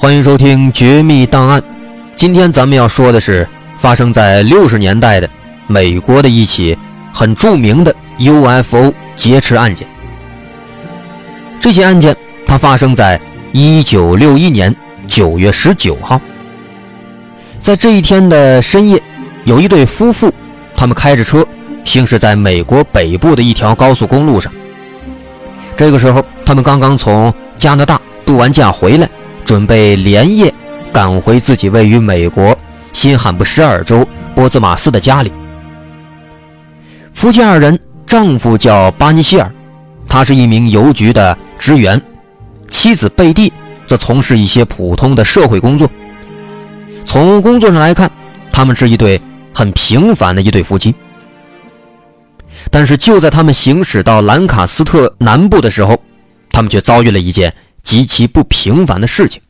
欢迎收听《绝密档案》。今天咱们要说的是发生在60年代的美国的一起很著名的 UFO 劫持案件。这起案件它发生在1961年9月19号。在这一天的深夜，有一对夫妇，他们开着车行驶在美国北部的一条高速公路上。这个时候他们刚刚从加拿大度完假回来，准备连夜赶回自己位于美国新罕布什尔州波兹马斯的家里。夫妻二人，丈夫叫巴尼希尔，他是一名邮局的职员，妻子贝蒂则从事一些普通的社会工作。从工作上来看，他们是一对很平凡的一对夫妻。但是就在他们行驶到兰卡斯特南部的时候，他们却遭遇了一件极其不平凡的事情。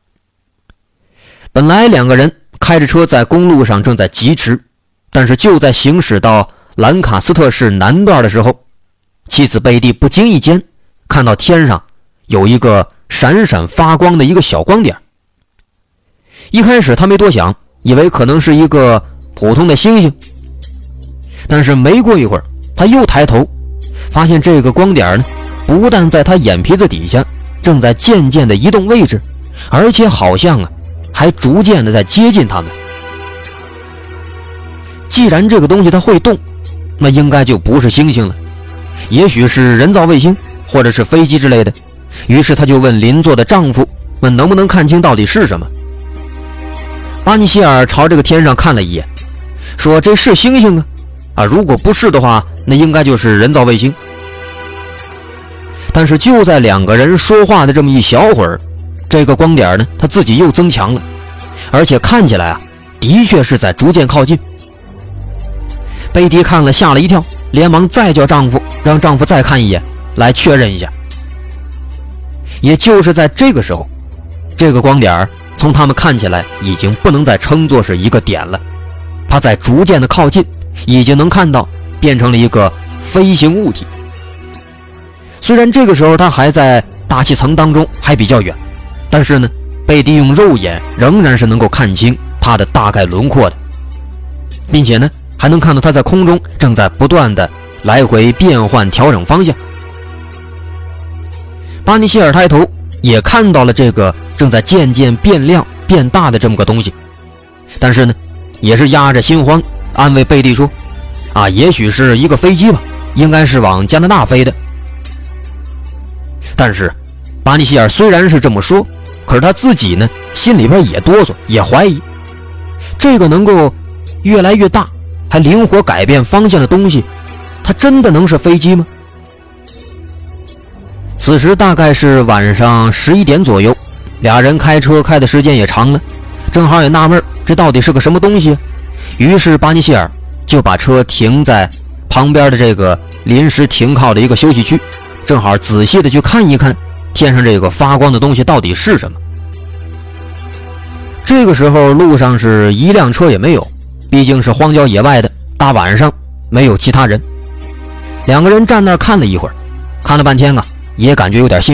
本来两个人开着车在公路上正在疾驰，但是就在行驶到兰卡斯特市南段的时候，妻子贝蒂不经意间看到天上有一个闪闪发光的一个小光点。一开始他没多想，以为可能是一个普通的星星，但是没过一会儿，他又抬头发现这个光点呢，不但在他眼皮子底下正在渐渐的移动位置，而且好像还逐渐的在接近他们。既然这个东西它会动，那应该就不是星星了，也许是人造卫星或者是飞机之类的。于是他就问邻座的丈夫，问能不能看清到底是什么。巴尼希尔朝这个天上看了一眼，说这是星星啊，如果不是的话，那应该就是人造卫星。但是就在两个人说话的这么一小会儿，这个光点呢，它自己又增强了，而且看起来的确是在逐渐靠近。贝蒂看了吓了一跳，连忙再叫丈夫，让丈夫再看一眼，来确认一下。也就是在这个时候，这个光点从他们看起来已经不能再称作是一个点了，它在逐渐的靠近，已经能看到变成了一个飞行物体。虽然这个时候它还在大气层当中，还比较远，但是呢，贝蒂用肉眼仍然是能够看清它的大概轮廓的，并且呢，还能看到它在空中正在不断的来回变换调整方向。巴尼希尔抬头也看到了这个正在渐渐变亮变大的这么个东西，但是呢，也是压着心慌安慰贝蒂说也许是一个飞机吧，应该是往加拿大飞的。但是巴尼希尔虽然是这么说，可是他自己呢，心里边也哆嗦，也怀疑这个能够越来越大还灵活改变方向的东西，它真的能是飞机吗？此时大概是晚上11点左右，俩人开车开的时间也长了，正好也纳闷这到底是个什么东西。于是巴尼希尔就把车停在旁边的这个临时停靠的一个休息区，正好仔细的去看一看天上这个发光的东西到底是什么。这个时候路上是一辆车也没有，毕竟是荒郊野外的，大晚上没有其他人。两个人站那儿看了一会儿，看了半天也感觉有点心